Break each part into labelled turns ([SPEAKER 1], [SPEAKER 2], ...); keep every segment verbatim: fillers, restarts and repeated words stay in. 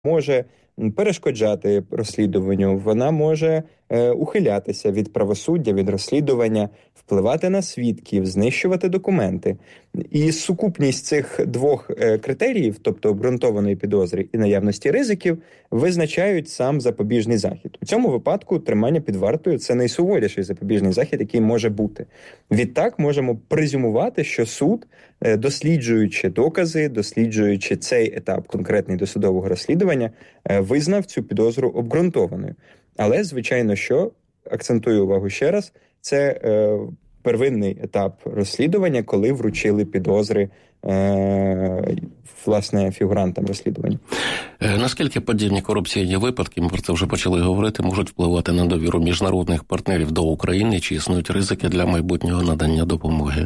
[SPEAKER 1] може перешкоджати розслідуванню, вона може е, ухилятися від правосуддя, від розслідування, впливати на свідків, знищувати документи. І сукупність цих двох е, критеріїв, тобто обґрунтованої підозри і наявності ризиків, визначають сам запобіжний захід. У цьому випадку тримання під вартою – це найсуворіший запобіжний захід, який може бути. Відтак можемо презюмувати, що суд, е, досліджуючи докази, досліджуючи цей етап конкретний досудового розслідування, е, визнав цю підозру обґрунтованою. Але, звичайно, що, акцентую увагу ще раз, це е, первинний етап розслідування, коли вручили підозри е, власне фігурантам розслідування.
[SPEAKER 2] Е, наскільки подібні корупційні випадки, ми про це вже почали говорити, можуть впливати на довіру міжнародних партнерів до України, чи існують ризики для майбутнього надання допомоги?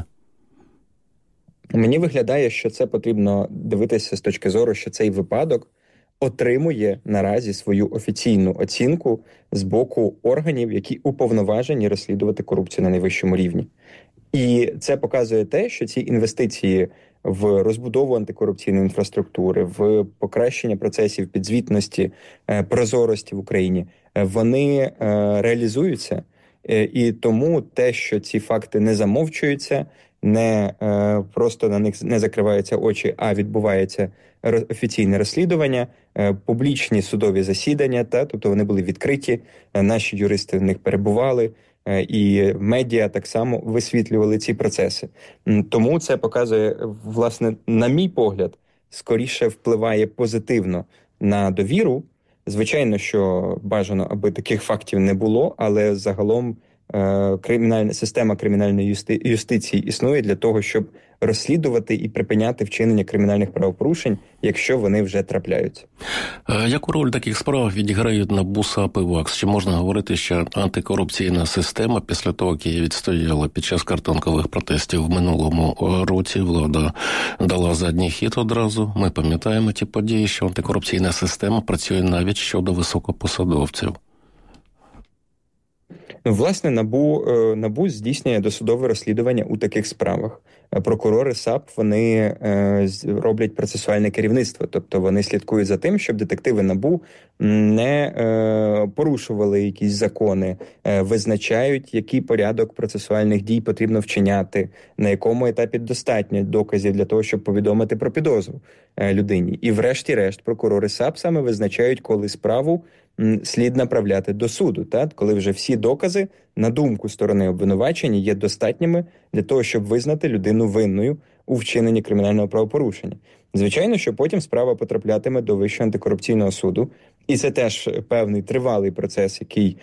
[SPEAKER 1] Мені виглядає, що це потрібно дивитися з точки зору, що цей випадок отримує наразі свою офіційну оцінку з боку органів, які уповноважені розслідувати корупцію на найвищому рівні. І це показує те, що ці інвестиції в розбудову антикорупційної інфраструктури, в покращення процесів підзвітності, прозорості в Україні, вони реалізуються. І тому те, що ці факти не замовчуються, не е, просто на них не закриваються очі, а відбувається офіційне розслідування, е, публічні судові засідання, та, тобто вони були відкриті, е, наші юристи в них перебували, е, і медіа так само висвітлювали ці процеси. Тому це показує, власне, на мій погляд, скоріше впливає позитивно на довіру. Звичайно, що бажано, аби таких фактів не було, але загалом кримінальна система кримінальної юсти, юстиції існує для того, щоб розслідувати і припиняти вчинення кримінальних правопорушень, якщо вони вже трапляються.
[SPEAKER 2] Яку роль таких справ відіграють НАБУ, САП і ВАКС? Чи можна говорити, що антикорупційна система після того, як її відстояла під час картонкових протестів в минулому році, влада дала задній хід одразу? Ми пам'ятаємо ті події, що антикорупційна система працює навіть щодо високопосадовців.
[SPEAKER 1] Власне, НАБУ, НАБУ здійснює досудове розслідування у таких справах. Прокурори САП, вони роблять процесуальне керівництво, тобто вони слідкують за тим, щоб детективи НАБУ не порушували якісь закони, визначають, який порядок процесуальних дій потрібно вчиняти, на якому етапі достатньо доказів для того, щоб повідомити про підозру людині. І врешті-решт прокурори САП саме визначають, коли справу слід направляти до суду, так? Коли вже всі докази, на думку сторони обвинувачення, є достатніми для того, щоб визнати людину винною у вчиненні кримінального правопорушення. Звичайно, що потім справа потраплятиме до Вищого антикорупційного суду, і це теж певний тривалий процес, який,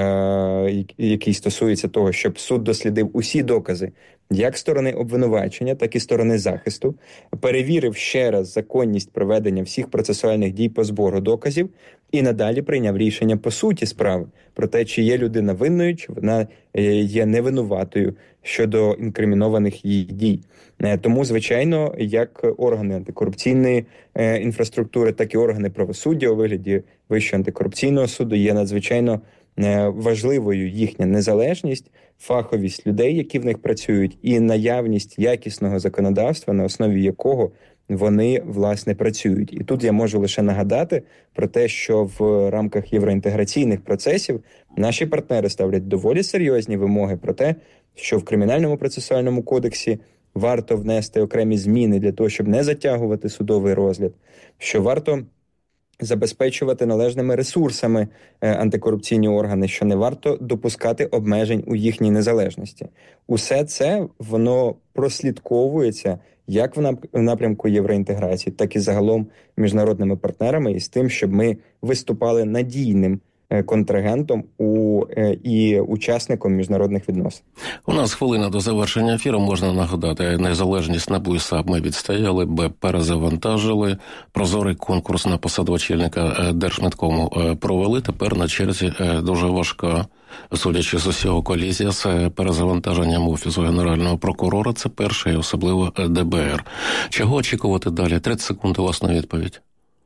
[SPEAKER 1] е, який стосується того, щоб суд дослідив усі докази, як сторони обвинувачення, так і сторони захисту, перевірив ще раз законність проведення всіх процесуальних дій по збору доказів і надалі прийняв рішення по суті справи про те, чи є людина винною, чи вона є невинуватою щодо інкримінованих її дій. Тому, звичайно, як органи антикорупційної інфраструктури, так і органи правосуддя у вигляді Вищого антикорупційного суду є надзвичайно важливою їхня незалежність, фаховість людей, які в них працюють, і наявність якісного законодавства, на основі якого вони, власне, працюють. І тут я можу лише нагадати про те, що в рамках євроінтеграційних процесів наші партнери ставлять доволі серйозні вимоги про те, що в Кримінальному процесуальному кодексі варто внести окремі зміни для того, щоб не затягувати судовий розгляд, що варто забезпечувати належними ресурсами антикорупційні органи, що не варто допускати обмежень у їхній незалежності. Усе це, воно прослідковується як в напрямку євроінтеграції, так і загалом міжнародними партнерами, і з тим, щоб ми виступали надійним контрагентом у, і учасником міжнародних відносин.
[SPEAKER 2] У нас хвилина до завершення ефіру. Можна нагадати, незалежність НАБУ і САП ми відстояли, Б перезавантажили, прозорий конкурс на посаду очільника Держмедкому провели. Тепер на черзі дуже важка, судячи з усього, колізія з перезавантаженням Офісу Генерального прокурора. Це перше і особливо Д Б Р. Чого очікувати далі? тридцять секунд, власна відповідь.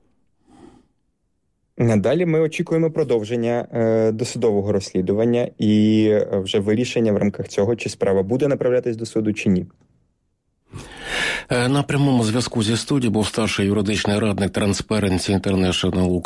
[SPEAKER 1] Надалі ми очікуємо продовження е, досудового розслідування і вже вирішення в рамках цього, чи справа буде направлятись до суду, чи ні.
[SPEAKER 2] На прямому зв'язку зі студією був старший юридичний радник Transparency International